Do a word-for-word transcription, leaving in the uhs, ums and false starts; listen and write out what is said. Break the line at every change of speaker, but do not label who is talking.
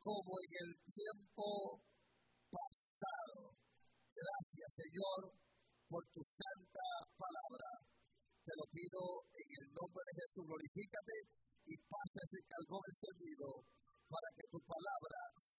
como en el tiempo pasado. Gracias, Señor, por tu santa palabra. Te lo pido en el nombre de Jesús. Glorifícate y pasa ese carbón encendido para que tu palabra